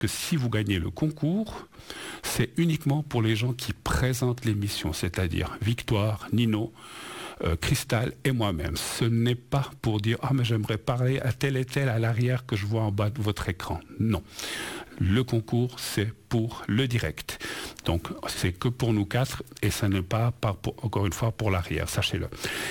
que si vous gagnez le concours, c'est uniquement pour les gens qui présentent l'émission, c'est-à-dire Victoire, Nino, Cristal et moi-même. Ce n'est pas pour dire « Ah, mais j'aimerais parler à tel et tel à l'arrière que je vois en bas de votre écran ». Non. Le concours, c'est pour le direct. Donc, c'est que pour nous quatre et ça n'est pas, encore une fois, pour l'arrière, sachez-le.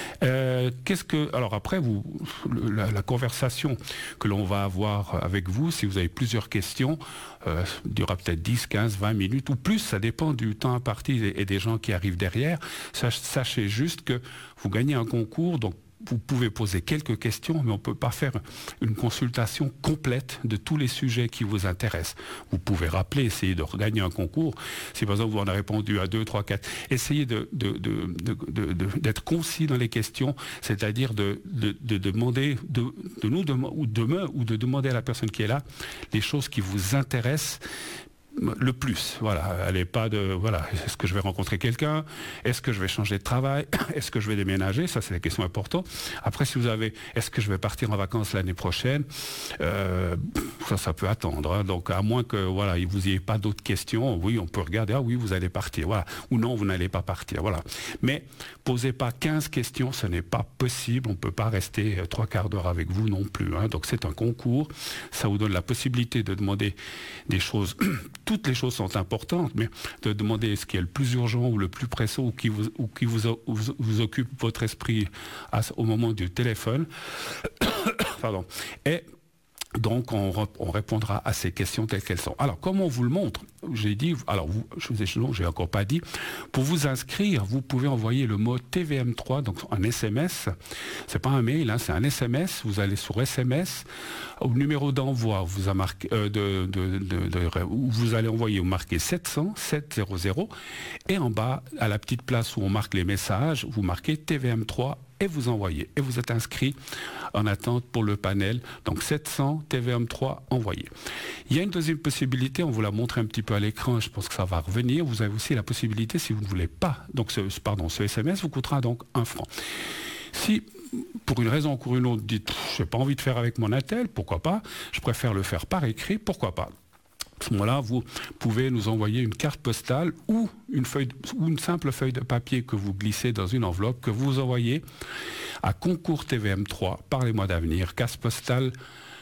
Alors après, la conversation que l'on va avoir avec vous, si vous avez plusieurs questions, durera peut-être 10, 15, 20 minutes ou plus, ça dépend du temps imparti et des gens qui arrivent derrière. Sachez juste que vous gagnez un concours, donc vous pouvez poser quelques questions, mais on ne peut pas faire une consultation complète de tous les sujets qui vous intéressent. Vous pouvez rappeler, essayer de regagner un concours. Si par exemple vous en avez répondu à 2, 3, 4, essayez d'être concis dans les questions, c'est-à-dire de demander, ou de demander à la personne qui est là les choses qui vous intéressent le plus. Voilà, elle n'est pas de est-ce que je vais rencontrer quelqu'un, est-ce que je vais changer de travail, est-ce que je vais déménager, ça c'est la question importante. Après, si vous avez est-ce que je vais partir en vacances l'année prochaine, ça peut attendre, hein. Donc à moins que il vous y ait pas d'autres questions, oui, on peut regarder, ah oui, vous allez partir, voilà, ou non, vous n'allez pas partir, voilà. Mais posez pas 15 questions, ce n'est pas possible, on peut pas rester 3/4 d'heure avec vous non plus, hein. Donc c'est un concours, ça vous donne la possibilité de demander des choses. Toutes les choses sont importantes, mais de demander ce qui est le plus urgent ou le plus pressant ou qui vous occupe votre esprit au moment du téléphone. Pardon. Et donc, on répondra à ces questions telles qu'elles sont. Alors, comment on vous le montre ? J'ai dit, j'ai encore pas dit, pour vous inscrire, vous pouvez envoyer le mot TVM3, donc un SMS. C'est pas un mail, hein, c'est un SMS. Vous allez sur SMS, au numéro d'envoi, vous a marqué, vous allez envoyer, vous marquez 700, 700, et en bas, à la petite place où on marque les messages, vous marquez TVM3 et vous envoyez. Et vous êtes inscrit en attente pour le panel. Donc 700 TVM3 envoyé. Il y a une deuxième possibilité, on vous l'a montré un petit peu à l'écran, je pense que ça va revenir. Vous avez aussi la possibilité, si vous ne voulez pas, donc ce SMS vous coûtera donc 1 franc. Si, pour une raison ou pour une autre, dites, je n'ai pas envie de faire avec mon attel, pourquoi pas, je préfère le faire par écrit, pourquoi pas. À ce moment-là, vous pouvez nous envoyer une carte postale ou une simple feuille de papier que vous glissez dans une enveloppe, que vous envoyez à Concours TVM3 par les mois d'avenir, case postale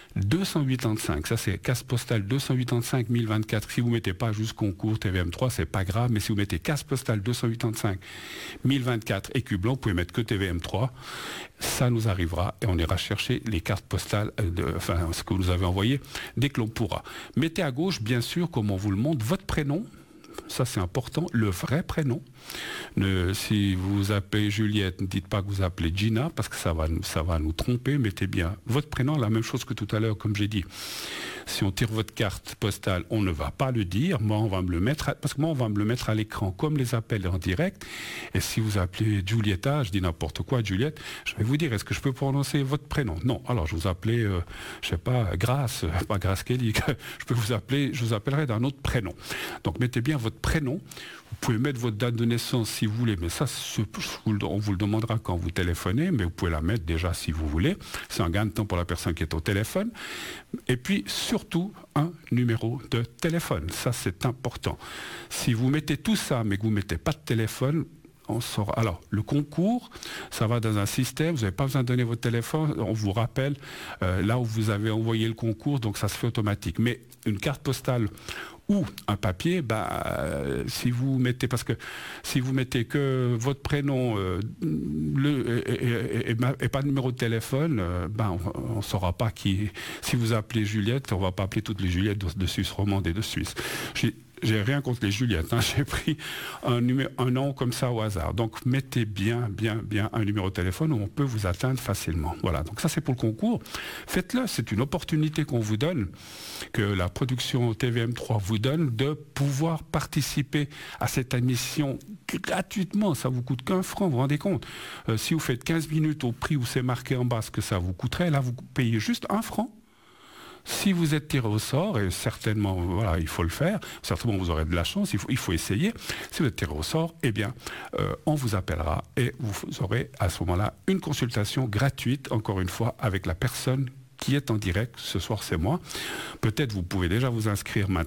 285, ça c'est case postale 285 1024. Si vous mettez pas juste Concours TVM3, c'est pas grave, mais si vous mettez case postale 285 1024 écu blanc, vous pouvez mettre que TVM3, ça nous arrivera et on ira chercher les cartes postales, ce que vous nous avez envoyé dès que l'on pourra. Mettez à gauche, bien sûr, comme on vous le montre, votre prénom. Ça c'est important, le vrai prénom. Si vous appelez Juliette, ne dites pas que vous appelez Gina, parce que ça va nous tromper. Mettez bien votre prénom, la même chose que tout à l'heure, comme j'ai dit. Si on tire votre carte postale, on ne va pas le dire. Moi, on va me le mettre, parce que moi, on va me le mettre à l'écran, comme les appels en direct. Et si vous appelez Giulietta, je dis n'importe quoi, Juliette, je vais vous dire, est-ce que je peux prononcer votre prénom ? Non. Alors, je vous appelais, je sais pas, Grace, pas Grace Kelly. Je vous appellerai d'un autre prénom. Donc, mettez bien votre prénom. Vous pouvez mettre votre date de naissance si vous voulez, mais ça, on vous le demandera quand vous téléphonez, mais vous pouvez la mettre déjà si vous voulez. C'est un gain de temps pour la personne qui est au téléphone. Et puis, surtout, un numéro de téléphone. Ça, c'est important. Si vous mettez tout ça, mais que vous ne mettez pas de téléphone, on saura. Alors, le concours, ça va dans un système, vous n'avez pas besoin de donner votre téléphone, on vous rappelle là où vous avez envoyé le concours, donc ça se fait automatique. Mais une carte postale ou un papier, si vous mettez, parce que si vous mettez que votre prénom et pas de numéro de téléphone, on ne saura pas qui. Si vous appelez Juliette, on ne va pas appeler toutes les Juliettes de Suisse romande et de Suisse. J'ai rien contre les Juliettes, hein. J'ai pris un nom comme ça au hasard. Donc mettez bien un numéro de téléphone où on peut vous atteindre facilement. Voilà, donc ça c'est pour le concours. Faites-le, c'est une opportunité qu'on vous donne, que la production TVM3 vous donne, de pouvoir participer à cette émission gratuitement. Ça vous coûte qu'un franc, vous vous rendez compte ? Si vous faites 15 minutes au prix où c'est marqué en bas ce que ça vous coûterait, là vous payez juste 1 franc. Si vous êtes tiré au sort, et certainement, voilà, il faut le faire, certainement vous aurez de la chance, il faut essayer. Si vous êtes tiré au sort, eh bien, on vous appellera et vous aurez à ce moment-là une consultation gratuite, encore une fois, avec la personne qui est en direct. Ce soir, c'est moi. Peut-être vous pouvez déjà vous inscrire maintenant.